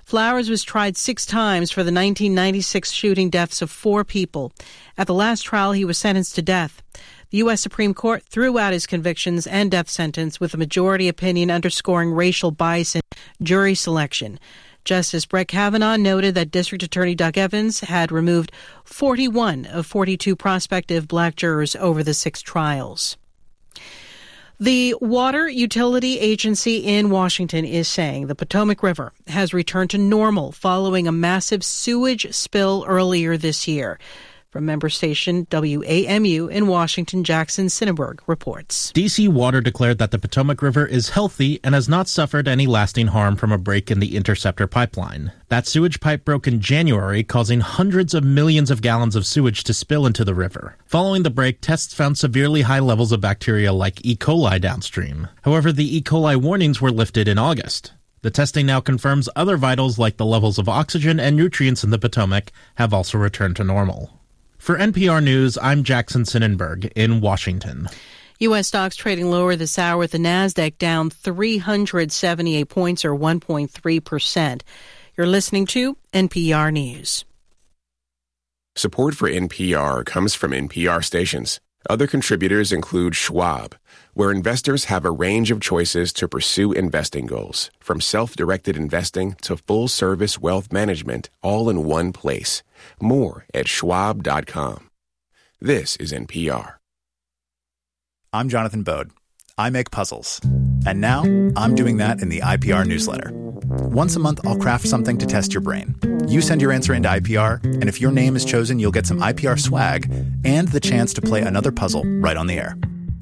Flowers was tried 6 times for the 1996 shooting deaths of 4 people. At the last trial, he was sentenced to death. The U.S. Supreme Court threw out his convictions and death sentence with a majority opinion underscoring racial bias in jury selection. Justice Brett Kavanaugh noted that District Attorney Doug Evans had removed 41 of 42 prospective black jurors over the 6 trials. The Water Utility Agency in Washington is saying the Potomac River has returned to normal following a massive sewage spill earlier this year. From member station WAMU in Washington, Jackson Sinneberg reports. D.C. Water declared that the Potomac River is healthy and has not suffered any lasting harm from a break in the Interceptor pipeline. That sewage pipe broke in January, causing hundreds of millions of gallons of sewage to spill into the river. Following the break, tests found severely high levels of bacteria like E. coli downstream. However, the E. coli warnings were lifted in August. The testing now confirms other vitals like the levels of oxygen and nutrients in the Potomac have also returned to normal. For NPR News, I'm Jackson Sinneberg in Washington. U.S. stocks trading lower this hour with the Nasdaq down 378 points or 1.3%. You're listening to NPR News. Support for NPR comes from NPR stations. Other contributors include Schwab, where investors have a range of choices to pursue investing goals, from self-directed investing to full-service wealth management, all in one place. More at schwab.com. This is NPR. I'm Jonathan Bode. I make puzzles. And now I'm doing that in the IPR newsletter. Once a month, I'll craft something to test your brain. You send your answer into IPR, and if your name is chosen, you'll get some IPR swag and the chance to play another puzzle right on the air.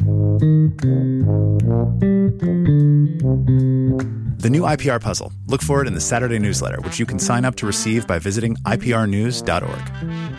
The new IPR puzzle. Look for it in the Saturday newsletter, which you can sign up to receive by visiting iprnews.org.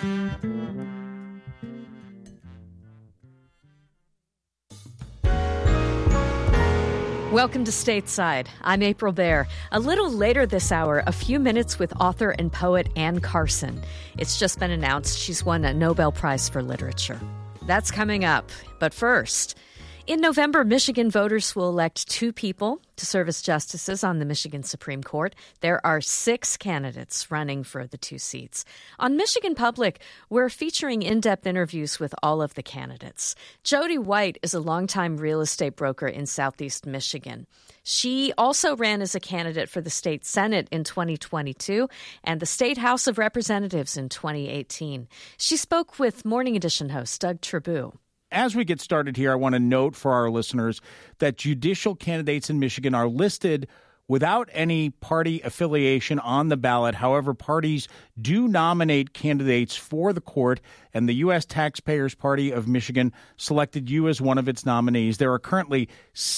Welcome to Stateside. I'm April Baer. A little later this hour, a few minutes with author and poet Anne Carson. It's just been announced she's won a Nobel Prize for Literature. That's coming up. But first, in November, Michigan voters will elect 2 people to serve as justices on the Michigan Supreme Court. There are 6 candidates running for the 2 seats. On Michigan Public, we're featuring in-depth interviews with all of the candidates. Jody White is a longtime real estate broker in Southeast Michigan. She also ran as a candidate for the state Senate in 2022 and the State House of Representatives in 2018. She spoke with Morning Edition host Doug Tribou. As we get started here, I want to note for our listeners that judicial candidates in Michigan are listed without any party affiliation on the ballot. However, parties do nominate candidates for the court, and the U.S. Taxpayers Party of Michigan selected you as one of its nominees. There are currently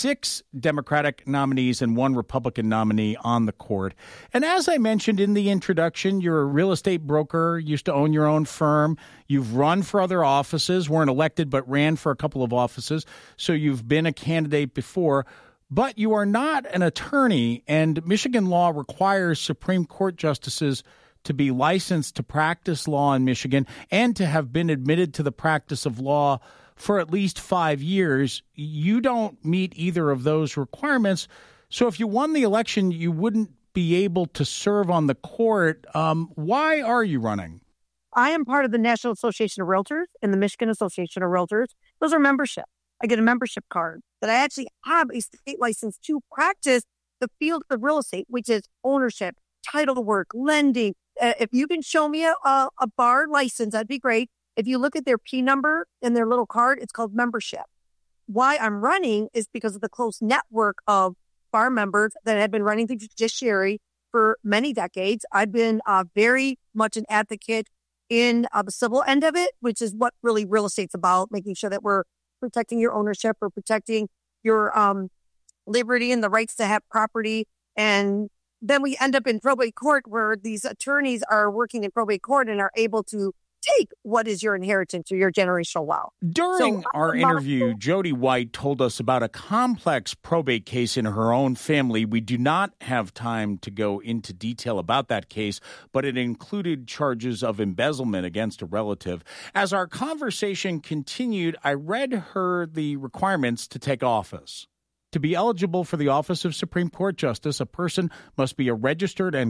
6 Democratic nominees and 1 Republican nominee on the court. And as I mentioned in the introduction, you're a real estate broker, used to own your own firm. You've run for other offices, weren't elected, but ran for a couple of offices. So you've been a candidate before. But you are not an attorney, and Michigan law requires Supreme Court justices to be licensed to practice law in Michigan and to have been admitted to the practice of law for at least 5 years. You don't meet either of those requirements. So if you won the election, you wouldn't be able to serve on the court. Why are you running? I am part of the National Association of Realtors and the Michigan Association of Realtors. Those are membership. I get a membership card that I actually have a state license to practice the field of real estate, which is ownership, title work, lending. If you can show me a bar license, that'd be great. If you look at their P number in their little card, it's called membership. Why I'm running is because of the close network of bar members that have been running the judiciary for many decades. I've been very much an advocate in the civil end of it, which is what really real estate's about, making sure that we're protecting your ownership or protecting your liberty and the rights to have property. And then we end up in probate court where these attorneys are working in probate court and are able to take what is your inheritance or your generational wealth. During our interview, Jody White told us about a complex probate case in her own family. We do not have time to go into detail about that case, but it included charges of embezzlement against a relative. As our conversation continued, I read her the requirements to take office. To be eligible for the office of Supreme Court Justice, a person must be a registered and